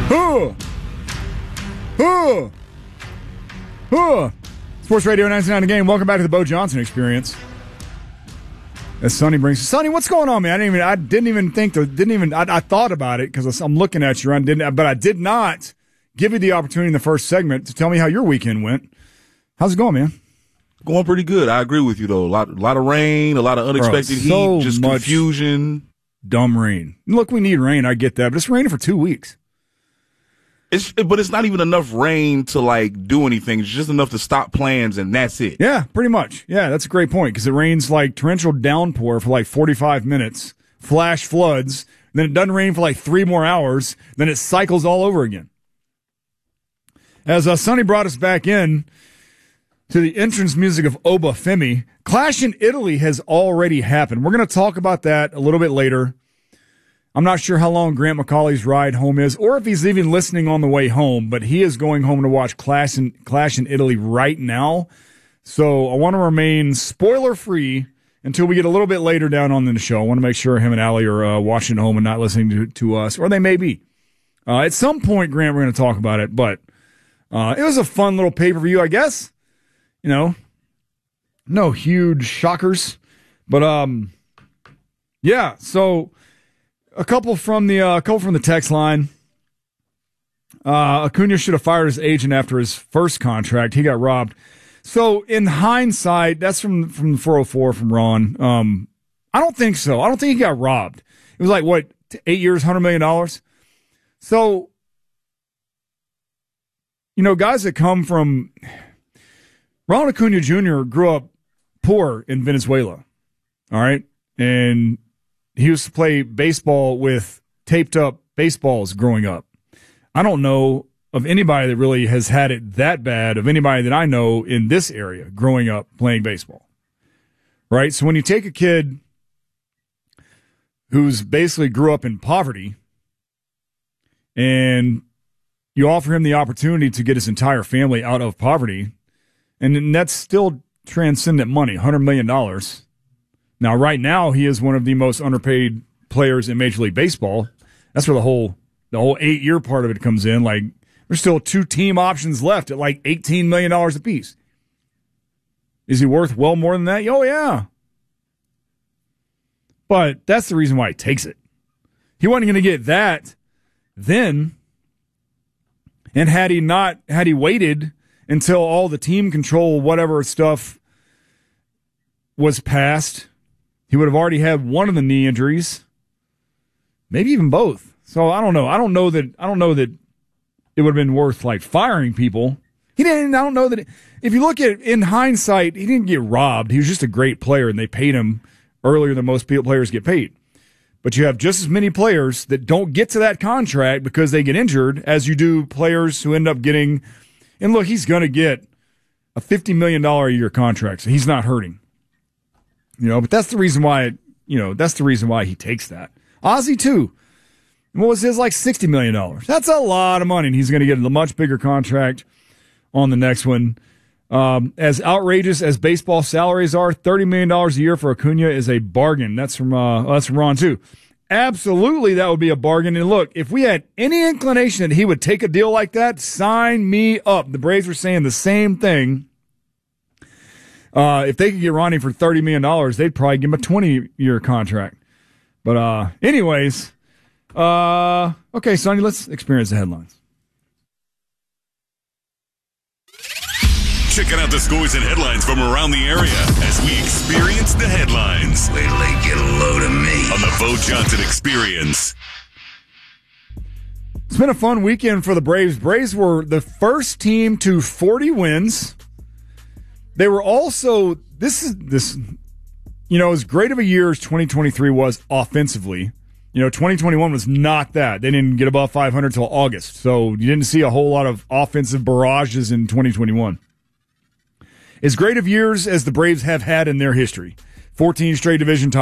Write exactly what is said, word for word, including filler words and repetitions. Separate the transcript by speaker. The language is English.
Speaker 1: Huh. Huh. Huh. Sports Radio ninety-nine The Game. Welcome back to the Bo Johnson Experience. As Sonny brings, Sonny, what's going on, man? I didn't even, I didn't even think, to, didn't even, I, I thought about it because I'm looking at you, I didn't, but I did not give you the opportunity in the first segment to tell me how your weekend went. How's it going, man?
Speaker 2: Going pretty good. I agree with you, though. A lot, a lot of rain, a lot of unexpected
Speaker 1: Bro, so
Speaker 2: heat, just
Speaker 1: much
Speaker 2: confusion.
Speaker 1: Dumb rain. Look, we need rain. I get that, but it's raining for two weeks.
Speaker 2: It's, but it's not even enough rain to like do anything. It's just enough to stop plans, and that's it.
Speaker 1: Yeah, pretty much. Yeah, that's a great point because it rains like torrential downpour for like forty-five minutes, flash floods, then it doesn't rain for like three more hours, then it cycles all over again. As uh, Sonny brought us back in to the entrance music of Oba Femi, Clash in Italy has already happened. We're going to talk about that a little bit later. I'm not sure how long Grant McCauley's ride home is or if he's even listening on the way home, but he is going home to watch Clash in, Clash in Italy right now. So I want to remain spoiler-free until we get a little bit later down on the show. I want to make sure him and Allie are uh, watching at home and not listening to, to us, or they may be. Uh, at some point, Grant, we're going to talk about it, but uh, it was a fun little pay-per-view, I guess. You know, no huge shockers, but um, yeah, so... A couple from the uh, a couple from the text line. Uh, Acuna should have fired his agent after his first contract. He got robbed. So in hindsight, that's from from the four oh four from Ron. Um, I don't think so. I don't think he got robbed. It was like what eight years, hundred million dollars. So you know, guys that come from Ronald Acuna Junior grew up poor in Venezuela. All right, and he used to play baseball with taped up baseballs growing up. I don't know of anybody that really has had it that bad, of anybody that I know in this area growing up playing baseball. Right? So when you take a kid who's basically grew up in poverty and you offer him the opportunity to get his entire family out of poverty, and that's still transcendent money, one hundred million dollars. Now, right now, he is one of the most underpaid players in Major League Baseball. That's where the whole the whole eight-year part of it comes in. Like, there's still two team options left at like eighteen million dollars apiece. Is he worth well more than that? Oh, yeah. But that's the reason why he takes it. He wasn't going to get that then. And had he not, had he waited until all the team control, whatever stuff was passed, he would have already had one of the knee injuries, maybe even both. So I don't know. I don't know that. I don't know that it would have been worth like firing people. He didn't. I don't know that. It, if you look at it in hindsight, he didn't get robbed. He was just a great player, and they paid him earlier than most players get paid. But you have just as many players that don't get to that contract because they get injured as you do players who end up getting. And look, he's going to get a fifty million dollars a year contract, so he's not hurting. You know, but that's the reason why, you know, that's the reason why he takes that. Ozzy, too. What was his, like sixty million dollars? That's a lot of money, and he's going to get a much bigger contract on the next one. Um, as outrageous as baseball salaries are, thirty million dollars a year for Acuna is a bargain. That's from, uh, oh, that's from Ron, too. Absolutely, that would be a bargain. And look, if we had any inclination that he would take a deal like that, sign me up. The Braves were saying the same thing. Uh, if they could get Ronnie for thirty million dollars, they'd probably give him a twenty-year contract. But uh, anyways, uh, okay, Sonny, let's experience the headlines.
Speaker 3: Checking out the scores and headlines from around the area as we experience the headlines.
Speaker 4: Wait till they get a load of me.
Speaker 3: On the Bo Johnson Experience.
Speaker 1: It's been a fun weekend for the Braves. Braves were the first team to forty wins. They were also, this is, this, you know, as great of a year as twenty twenty-three was offensively, you know, twenty twenty-one was not that. They didn't get above five hundred till August. So you didn't see a whole lot of offensive barrages in twenty twenty-one. As great of years as the Braves have had in their history, fourteen straight division titles.